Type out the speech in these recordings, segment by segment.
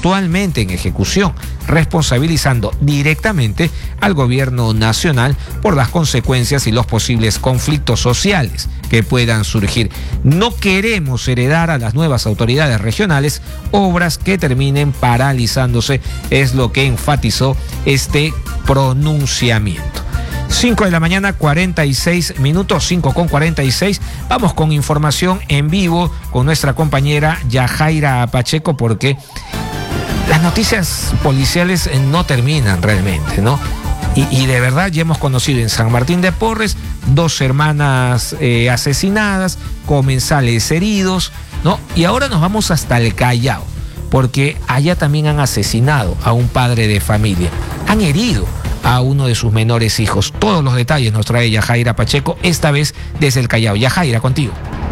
actualmente en ejecución, responsabilizando directamente al gobierno nacional por las consecuencias y los posibles conflictos sociales que puedan surgir. No queremos heredar a las nuevas autoridades regionales obras que terminen paralizándose, es lo que enfatizó este pronunciamiento. 5 de la mañana, 46 minutos, 5:46. Vamos con información en vivo con nuestra compañera Yajaira Pacheco, porque las noticias policiales no terminan realmente, ¿no? Y de verdad ya hemos conocido en San Martín de Porres 2 hermanas asesinadas, comensales heridos, ¿no? Y ahora nos vamos hasta el Callao, porque allá también han asesinado a un padre de familia, han herido a uno de sus menores hijos. Todos los detalles nos trae Yajaira Pacheco, esta vez desde el Callao. Yajaira, contigo.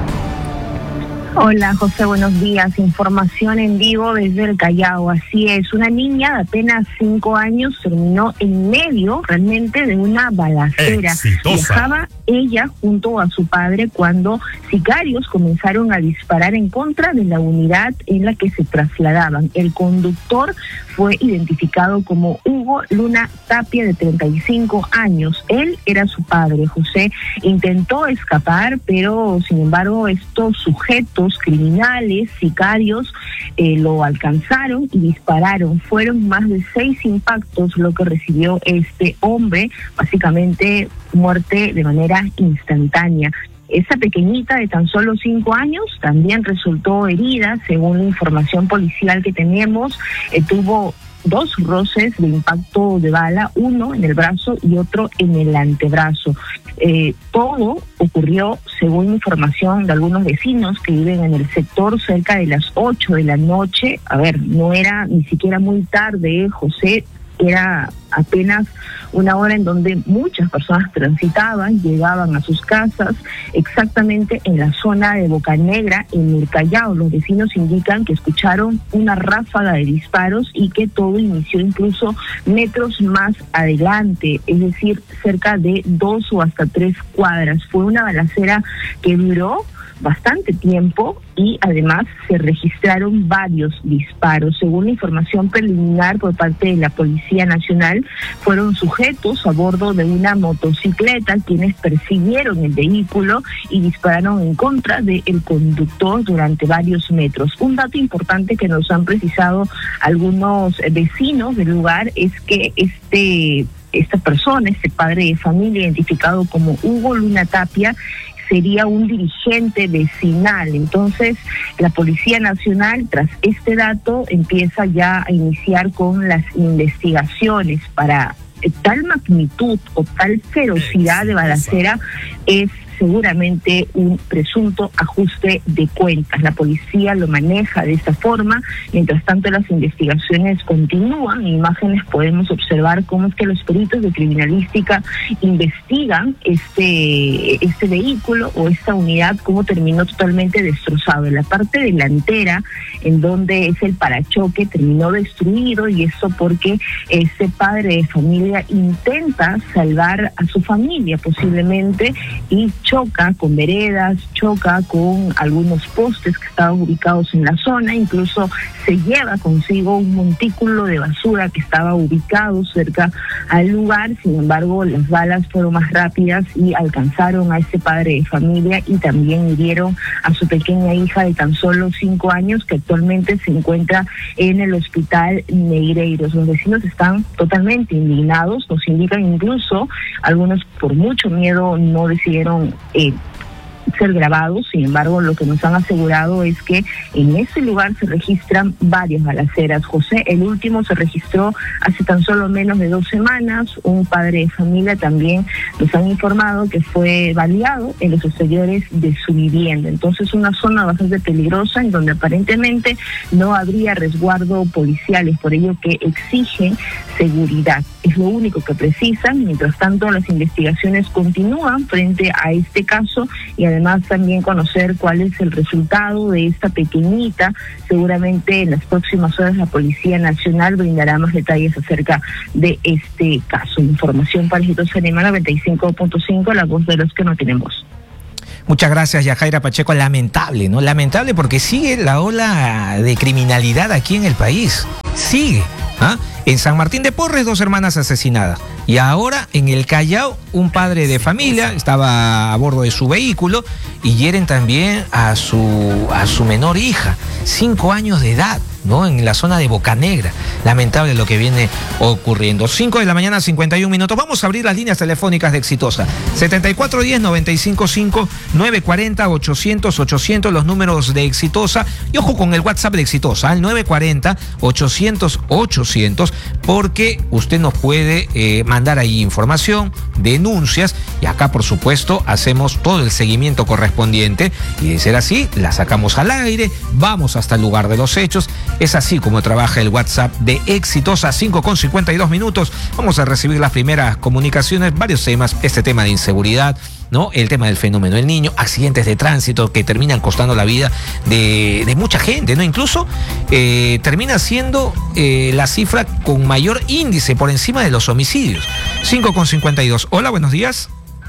Hola José, buenos días. Información en vivo desde el Callao. Así es, una niña de apenas 5 años terminó en medio realmente de una balacera. Exitosa. Viajaba ella junto a su padre cuando sicarios comenzaron a disparar en contra de la unidad en la que se trasladaban. El conductor fue identificado como Hugo Luna Tapia, de 35 años. Él era su padre. José intentó escapar, pero sin embargo estos sujetos criminales, sicarios, lo alcanzaron y dispararon. Fueron más de 6 impactos lo que recibió este hombre, básicamente muerte de manera instantánea. Esa pequeñita de tan solo 5 años también resultó herida, según la información policial que tenemos. Tuvo 2 roces de impacto de bala, uno en el brazo y otro en el antebrazo. Todo ocurrió, según información de algunos vecinos que viven en el sector, cerca de las 8 de la noche. A ver, no era ni siquiera muy tarde, José, era apenas una hora en donde muchas personas transitaban, llegaban a sus casas, exactamente en la zona de Bocanegra, en el Callao. Los vecinos indican que escucharon una ráfaga de disparos y que todo inició incluso metros más adelante, es decir, cerca de 2 o hasta 3 cuadras. Fue una balacera que duró bastante tiempo y además se registraron varios disparos. Según la información preliminar por parte de la Policía Nacional, fueron sujetos a bordo de una motocicleta quienes persiguieron el vehículo y dispararon en contra del conductor durante varios metros. Un dato importante que nos han precisado algunos vecinos del lugar es que esta persona, este padre de familia identificado como Hugo Luna Tapia, sería un dirigente vecinal. Entonces, la Policía Nacional, tras este dato, empieza ya a iniciar con las investigaciones. Para tal magnitud o tal ferocidad de balacera es seguramente un presunto ajuste de cuentas. La policía lo maneja de esta forma. Mientras tanto, las investigaciones continúan. En imágenes podemos observar cómo es que los peritos de criminalística investigan este vehículo o esta unidad, cómo terminó totalmente destrozado. En la parte delantera, en donde es el parachoque, terminó destruido, y eso porque este padre de familia intenta salvar a su familia posiblemente y choca con veredas, choca con algunos postes que estaban ubicados en la zona, incluso se lleva consigo un montículo de basura que estaba ubicado cerca al lugar. Sin embargo, las balas fueron más rápidas y alcanzaron a este padre de familia y también hirieron a su pequeña hija de tan solo 5 años, que actualmente se encuentra en el hospital Negreiros. Los vecinos están totalmente indignados, nos indican incluso algunos por mucho miedo no decidieron ser grabados. Sin embargo, lo que nos han asegurado es que en ese lugar se registran varias balaceras. José, el último se registró hace tan solo menos de 2 semanas. Un padre de familia también nos han informado que fue baleado en los exteriores de su vivienda. Entonces, una zona bastante peligrosa en donde aparentemente no habría resguardo policial, es por ello que exigen seguridad. Es lo único que precisan. Mientras tanto, las investigaciones continúan frente a este caso y además también conocer cuál es el resultado de esta pequeñita. Seguramente en las próximas horas la Policía Nacional brindará más detalles acerca de este caso. Información para Exitosa Animal 95.5, la voz de los que no tenemos. Muchas gracias, Yajaira Pacheco. Lamentable, ¿no? Lamentable porque sigue la ola de criminalidad aquí en el país. sigue. ¿Ah? En San Martín de Porres, 2 hermanas asesinadas. Y ahora en el Callao, un padre de familia estaba a bordo de su vehículo y hieren también a su menor hija, 5 años de edad, ¿no? En la zona de Bocanegra. Lamentable lo que viene ocurriendo. 5 de la mañana, 51 minutos. Vamos a abrir las líneas telefónicas de Exitosa. 7410-955, 940-800-800, los números de Exitosa. Y ojo con el WhatsApp de Exitosa, al 940-800-800, porque usted nos puede mandar ahí información, denuncias, y acá, por supuesto, hacemos todo el seguimiento correspondiente. Y de ser así, la sacamos al aire, vamos hasta el lugar de los hechos. Es así como trabaja el WhatsApp de Exitosa. 5:52 minutos. Vamos a recibir las primeras comunicaciones, varios temas, este tema de inseguridad, ¿no? El tema del fenómeno del niño, accidentes de tránsito que terminan costando la vida de mucha gente, ¿no? Incluso termina siendo la cifra con mayor índice por encima de los homicidios. 5:52. Hola, buenos días.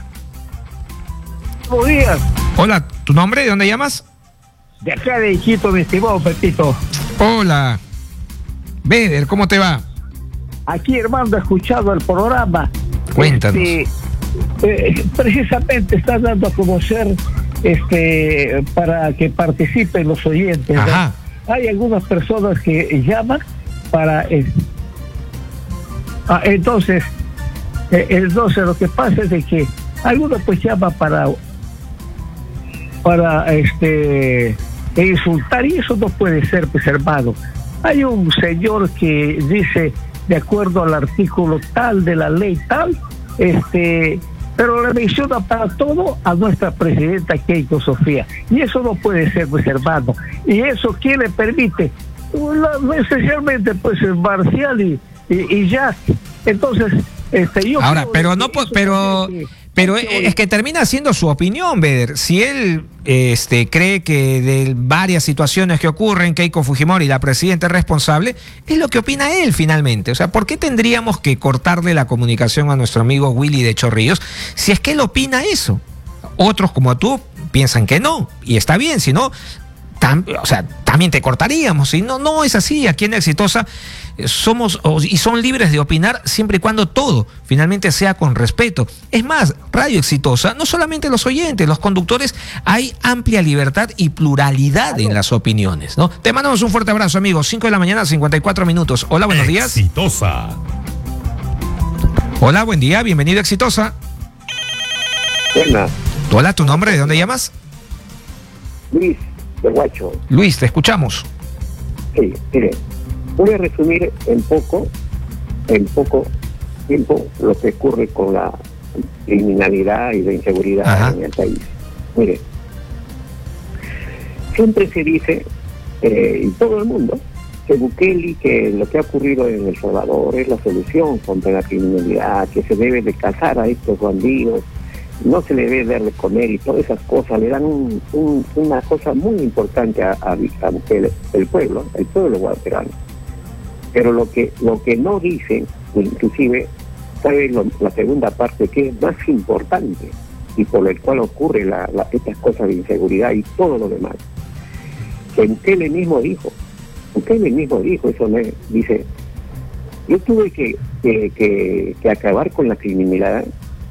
Buenos días. Hola, ¿tu nombre? ¿De dónde llamas? De acá de Quito, mi estimado Pepito. Hola. Beder, ¿cómo te va? Aquí, hermano, he escuchado el programa. Cuéntanos. Precisamente estás dando a conocer para que participen los oyentes. Ajá. ¿No? Hay algunas personas que llaman para... entonces lo que pasa es de que algunos pues llaman para insultar, y eso no puede ser, pues, hermano. Hay un señor que dice, de acuerdo al artículo tal de la ley tal, pero le menciona para todo a nuestra presidenta Keiko Sofía, y eso no puede ser, pues, hermano. Y eso, ¿quién le permite? Esencialmente, pues, Marcial y Jack. Entonces, yo ahora, pero no, pero es que termina siendo su opinión, Beder. Si él cree que de varias situaciones que ocurren, Keiko Fujimori, la presidenta, es responsable, es lo que opina él finalmente. O sea, ¿por qué tendríamos que cortarle la comunicación a nuestro amigo Willy de Chorrillos si es que él opina eso? Otros como tú piensan que no, y está bien, si no... también te cortaríamos. Y no es así. Aquí en Exitosa somos y son libres de opinar siempre y cuando todo finalmente sea con respeto. Es más, Radio Exitosa, no solamente los oyentes, los conductores, hay amplia libertad y pluralidad en las opiniones, ¿no? Te mandamos un fuerte abrazo, amigos. 5 de la mañana, 54 minutos. Hola, buenos días. Exitosa. Hola, buen día. Bienvenido a Exitosa. Buenas. Hola, ¿tu nombre? ¿De dónde llamas? Luis, de Huacho. Luis, te escuchamos. Sí, mire, voy a resumir en poco tiempo lo que ocurre con la criminalidad y la inseguridad. Ajá. En el país. Mire, siempre se dice, y todo el mundo, que Bukele, que lo que ha ocurrido en El Salvador es la solución contra la criminalidad, que se debe de cazar a estos bandidos, no se le debe dar de comer y todas esas cosas. Le dan una cosa muy importante a el pueblo guatemalteco. Pero lo que no dicen, inclusive, sabe la segunda parte, que es más importante y por el cual ocurre estas cosas de inseguridad y todo lo demás. Que Bukele mismo dijo, eso me dice, yo tuve que acabar con la criminalidad.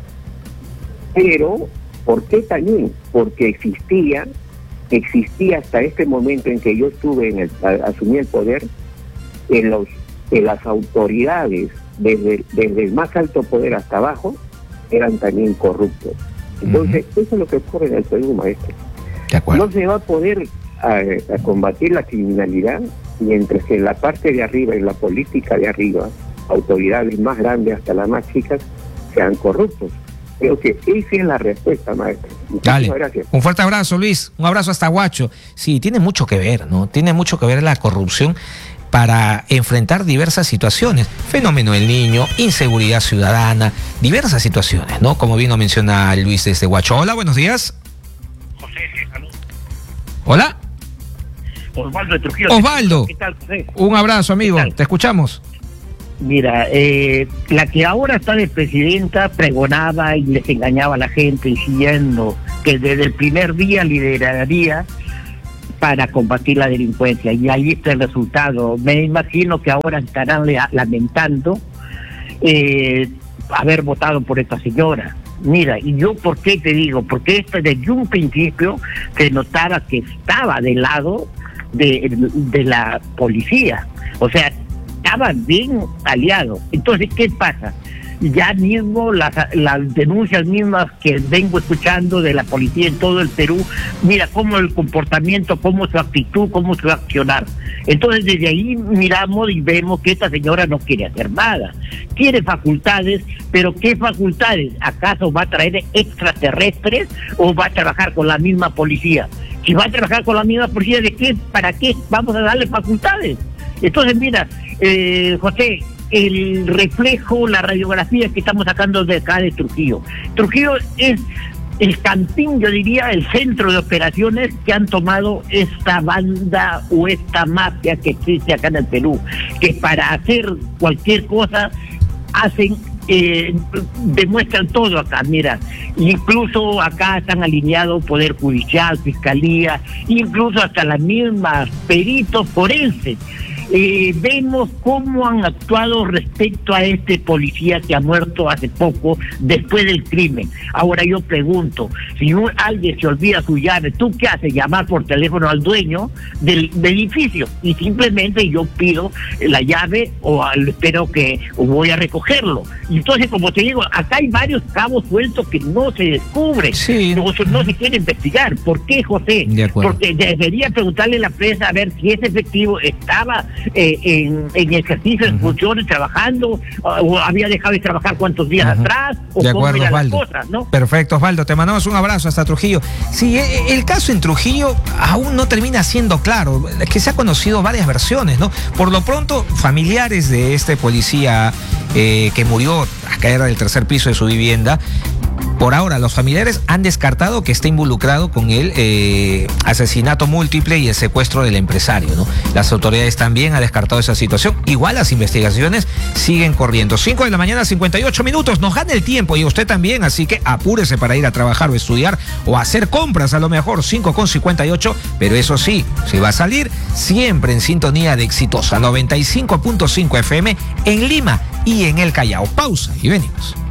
Pero, ¿por qué también? Porque existía hasta este momento en que yo estuve asumí el poder, en las autoridades, desde el más alto poder hasta abajo, eran también corruptos. Entonces, eso es lo que ocurre en el Perú, maestro. De acuerdo. No se va a poder a combatir la criminalidad mientras que en la parte de arriba, en la política de arriba, autoridades más grandes hasta las más chicas, sean corruptos. Creo que esa es la respuesta, maestro. Dale. Gracias. Un fuerte abrazo, Luis. Un abrazo hasta Huacho. Sí, tiene mucho que ver, ¿no? Tiene mucho que ver la corrupción para enfrentar diversas situaciones. Fenómeno del niño, inseguridad ciudadana, diversas situaciones, ¿no? Como bien lo menciona Luis desde Huacho. Hola, buenos días. José, salud. Hola. Osvaldo de Trujillo. Osvaldo. ¿Qué tal, José? Un abrazo, amigo. Te escuchamos. Mira, la que ahora está de presidenta pregonaba y les engañaba a la gente diciendo que desde el primer día lideraría para combatir la delincuencia, y ahí está el resultado. Me imagino que ahora estarán lamentando haber votado por esta señora. Mira, y yo, ¿por qué te digo? Porque esto desde un principio se notaba que estaba del lado de la policía, o sea, estaban bien aliados. Entonces, ¿qué pasa? Ya mismo las denuncias mismas que vengo escuchando de la policía en todo el Perú, mira cómo el comportamiento, cómo su actitud, cómo su accionar. Entonces desde ahí miramos y vemos que esta señora no quiere hacer nada, quiere facultades, pero ¿qué facultades? ¿Acaso va a traer extraterrestres o va a trabajar con la misma policía? Si va a trabajar con la misma policía, ¿de qué? ¿Para qué vamos a darle facultades? Entonces mira, José, el reflejo, la radiografía que estamos sacando de acá de Trujillo. Trujillo es el campín, yo diría, el centro de operaciones que han tomado esta banda o esta mafia que existe acá en el Perú, que para hacer cualquier cosa hacen, demuestran todo acá. Mira, incluso acá están alineados Poder Judicial, Fiscalía, incluso hasta las mismas peritos forenses. Vemos cómo han actuado respecto a este policía que ha muerto hace poco después del crimen. Ahora yo pregunto, si alguien se olvida su llave, ¿tú qué haces? Llamar por teléfono al dueño del edificio y simplemente yo pido la llave o espero que voy a recogerlo. Y entonces, como te digo, acá hay varios cabos sueltos que no se descubren, sí. no se quiere investigar. ¿Por qué, José? Porque debería preguntarle a la prensa a ver si ese efectivo estaba en ejercicio de funciones, trabajando, o había dejado de trabajar cuántos días atrás, o de cómo acuerdo, eran las Osvaldo. cosas, ¿no? Perfecto, Osvaldo, te mandamos un abrazo hasta Trujillo. Sí, el caso en Trujillo aún no termina siendo claro, es que se ha conocido varias versiones, ¿no? Por lo pronto, familiares de este policía que murió a caer del tercer piso de su vivienda, por ahora los familiares han descartado que esté involucrado con el asesinato múltiple y el secuestro del empresario, ¿no? Las autoridades también han descartado esa situación. Igual las investigaciones siguen corriendo. 5 de la mañana, 58 minutos. Nos gana el tiempo y usted también, así que apúrese para ir a trabajar o estudiar o hacer compras a lo mejor. 5:58, pero eso sí, se va a salir siempre en sintonía de Exitosa 95.5 FM en Lima y en el Callao. Pausa y venimos.